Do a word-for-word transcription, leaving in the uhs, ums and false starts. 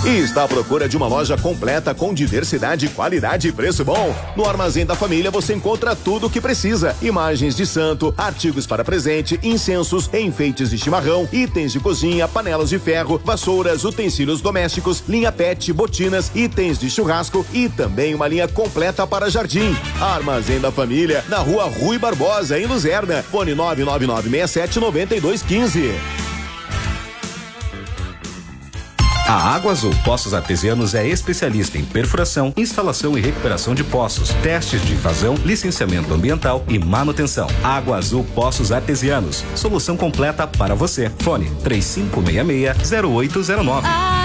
E está à procura de uma loja completa com diversidade, qualidade e preço bom? No Armazém da Família você encontra tudo o que precisa. Imagens de santo, artigos para presente, incensos, enfeites de chimarrão, itens de cozinha, panelas de ferro, vassouras, utensílios domésticos, linha pet, botinas, itens de churrasco e também uma linha completa para jardim. Armazém da Família, na rua Rui Barbosa, em Luzerna. Fone nove nove nove seis sete nove dois um cinco. A Água Azul Poços Artesianos é especialista em perfuração, instalação e recuperação de poços, testes de vazão, licenciamento ambiental e manutenção. Água Azul Poços Artesianos, solução completa para você. Fone três cinco seis seis zero oito zero nove.